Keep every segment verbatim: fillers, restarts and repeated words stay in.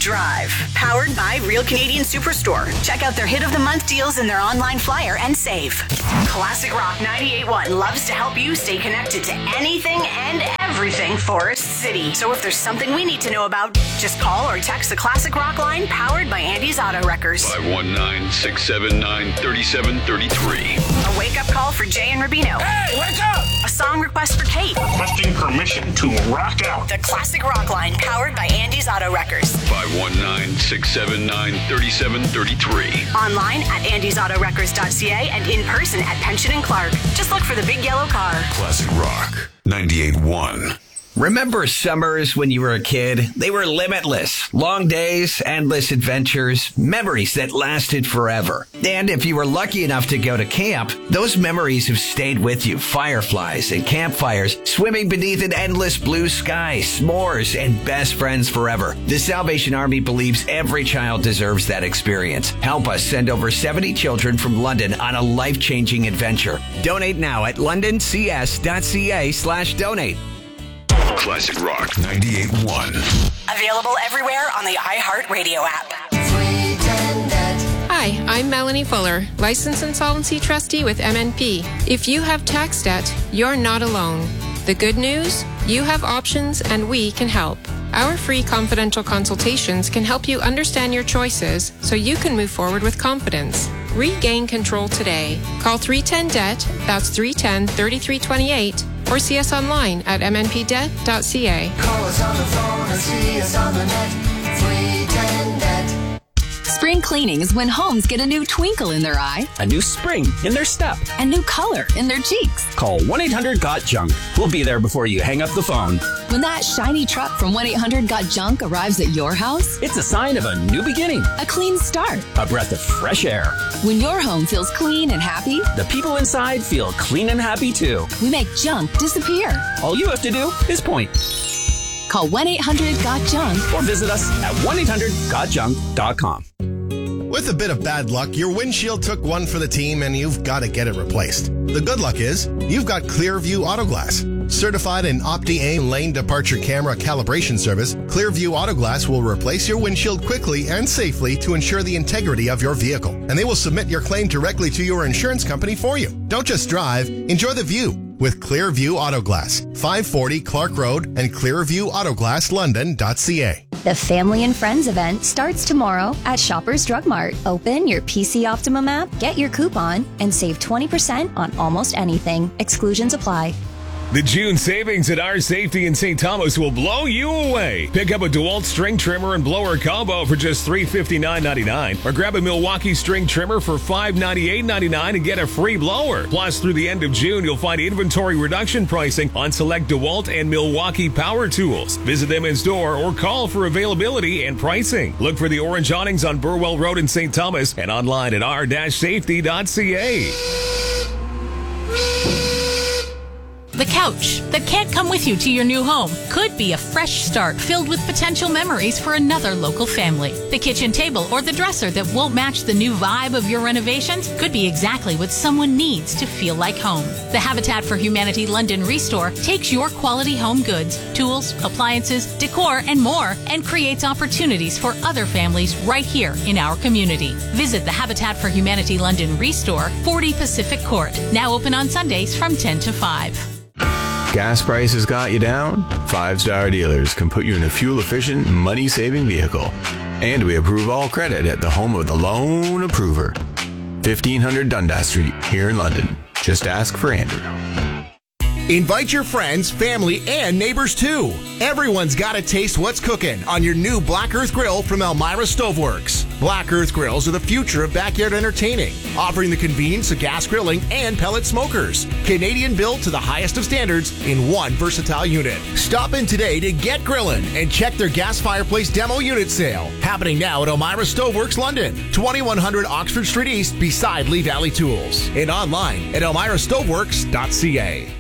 Drive, powered by Real Canadian Superstore. Check out their Hit of the Month deals in their online flyer and save. Classic Rock ninety-eight point one loves to help you stay connected to anything and everything Forest City. So if there's something we need to know about, just call or text the Classic Rock line powered by Andy's Auto Wreckers. five one nine, six seven nine, three seven three three. A wake-up call for Jay and Rubino. Hey, wake up! A song request for Kate. Requesting permission to rock out. The Classic Rock line powered by Andy's Auto Wreckers. five one nine, six seven nine, three seven three three. Online at andys auto wreckers dot c a and in person at Pension and Clark. Just look for the big yellow car. Classic Rock ninety-eight point one. Remember summers when you were a kid? They were limitless. Long days, endless adventures, memories that lasted forever. And if you were lucky enough to go to camp, those memories have stayed with you. Fireflies and campfires, swimming beneath an endless blue sky, s'mores, and best friends forever. The Salvation Army believes every child deserves that experience. Help us send over seventy children from London on a life-changing adventure. Donate now at london c s dot c a slash donate. Classic Rock ninety-eight point one. Available everywhere on the iHeartRadio app. Hi, I'm Melanie Fuller, Licensed Insolvency Trustee with M N P. If you have tax debt, you're not alone. The good news? You have options and we can help. Our free confidential consultations can help you understand your choices so you can move forward with confidence. Regain control today. Call three one zero D E B T, that's three one zero, three three two eight, or see us online at m n p debt dot c a. Call us on the phone or see us on the net, three one zero D E B T. Spring cleaning is when homes get a new twinkle in their eye, a new spring in their step, a new color in their cheeks. Call one eight hundred got junk. We'll be there before you hang up the phone. When that shiny truck from one eight hundred got junk arrives at your house, it's a sign of a new beginning, a clean start, a breath of fresh air. When your home feels clean and happy, the people inside feel clean and happy too. We make junk disappear. All you have to do is point. Call one eight hundred got junk or visit us at one eight hundred got junk dot com. With a bit of bad luck, your windshield took one for the team and you've got to get it replaced. The good luck is you've got Clearview Autoglass. Certified in OptiAim lane departure camera calibration service, Clearview Autoglass will replace your windshield quickly and safely to ensure the integrity of your vehicle. And they will submit your claim directly to your insurance company for you. Don't just drive, enjoy the view with Clearview Autoglass. five forty Clark Road and clearview autoglass london dot c a. The Family and Friends event starts tomorrow at Shoppers Drug Mart. Open your P C Optimum app, get your coupon, and save twenty percent on almost anything. Exclusions apply. The June savings at Our Safety in Saint Thomas will blow you away. Pick up a DeWalt string trimmer and blower combo for just three hundred fifty-nine dollars and ninety-nine cents, or grab a Milwaukee string trimmer for five hundred ninety-eight dollars and ninety-nine cents and get a free blower. Plus, through the end of June, you'll find inventory reduction pricing on select DeWalt and Milwaukee power tools. Visit them in store or call for availability and pricing. Look for the orange awnings on Burwell Road in Saint Thomas and online at r dash safety dot c a. The couch that can't come with you to your new home could be a fresh start filled with potential memories for another local family. The kitchen table or the dresser that won't match the new vibe of your renovations could be exactly what someone needs to feel like home. The Habitat for Humanity London Restore takes your quality home goods, tools, appliances, decor, and more and creates opportunities for other families right here in our community. Visit the Habitat for Humanity London Restore, forty Pacific Court, now open on Sundays from ten to five. Gas prices got you down? Five Star Dealers can put you in a fuel-efficient, money-saving vehicle. And we approve all credit at the home of the loan approver. fifteen hundred Dundas Street, here in London. Just ask for Andrew. Invite your friends, family, and neighbors too. Everyone's got to taste what's cooking on your new Black Earth Grill from Elmira Stoveworks. Black Earth Grills are the future of backyard entertaining, offering the convenience of gas grilling and pellet smokers. Canadian built to the highest of standards in one versatile unit. Stop in today to get grilling and check their gas fireplace demo unit sale. Happening now at Elmira Stoveworks London, twenty-one hundred Oxford Street East beside Lee Valley Tools. And online at elmira stoveworks dot c a.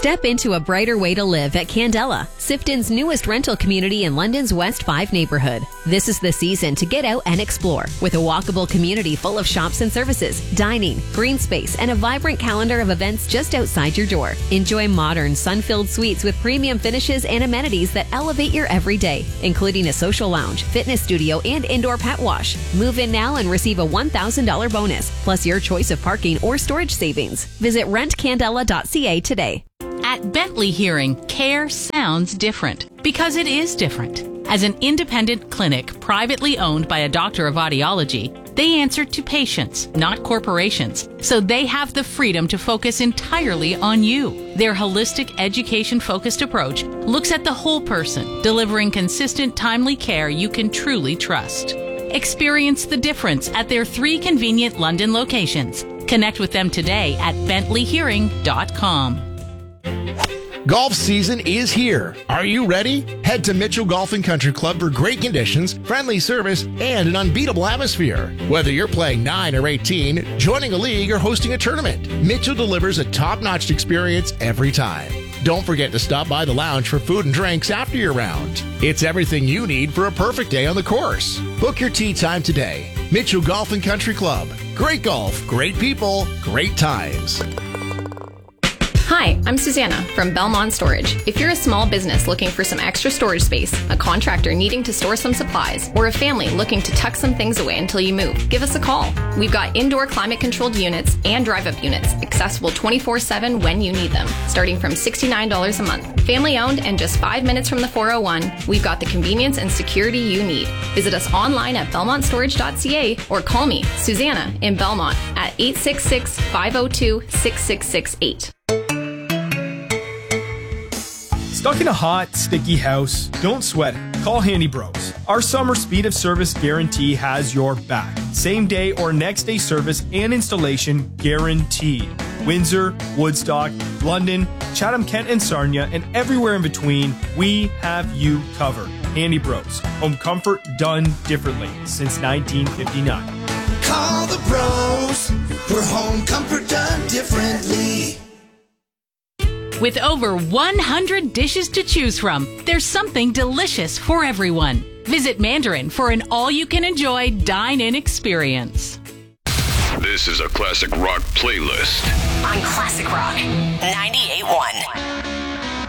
Step into a brighter way to live at Candela, Sifton's newest rental community in London's West five neighborhood. This is the season to get out and explore with a walkable community full of shops and services, dining, green space, and a vibrant calendar of events just outside your door. Enjoy modern, sun-filled suites with premium finishes and amenities that elevate your everyday, including a social lounge, fitness studio, and indoor pet wash. Move in now and receive a one thousand dollars bonus, plus your choice of parking or storage savings. Visit rent candela dot c a today. At Bentley Hearing, care sounds different because it is different. As an independent clinic privately owned by a doctor of audiology, they answer to patients, not corporations, so they have the freedom to focus entirely on you. Their holistic, education-focused approach looks at the whole person, delivering consistent, timely care you can truly trust. Experience the difference at their three convenient London locations. Connect with them today at bentley hearing dot com. Golf season is here. Are you ready? Head to Mitchell Golf and Country Club for great conditions, friendly service, and an unbeatable atmosphere. Whether you're playing nine or eighteen, joining a league, or hosting a tournament, Mitchell delivers a top-notch experience every time. Don't forget to stop by the lounge for food and drinks after your round. It's everything you need for a perfect day on the course. Book your tee time today. Mitchell Golf and Country Club. Great golf, great people, great times. Hi, I'm Susanna from Belmont Storage. If you're a small business looking for some extra storage space, a contractor needing to store some supplies, or a family looking to tuck some things away until you move, give us a call. We've got indoor climate-controlled units and drive-up units, accessible twenty-four seven when you need them, starting from sixty-nine dollars a month. Family-owned and just five minutes from the four oh one, we've got the convenience and security you need. Visit us online at belmont storage dot c a or call me, Susanna, in Belmont at eight six six, five oh two, six six six eight. Stuck in a hot, sticky house? Don't sweat it. Call Handy Bros. Our summer speed of service guarantee has your back. Same day or next day service and installation guaranteed. Windsor, Woodstock, London, Chatham, Kent, and Sarnia, and everywhere in between, we have you covered. Handy Bros. Home comfort done differently since nineteen fifty-nine. Call the pros for home comfort done differently. With over one hundred dishes to choose from, there's something delicious for everyone. Visit Mandarin for an all-you-can-enjoy dine-in experience. This is a classic rock playlist on Classic Rock ninety-eight point one.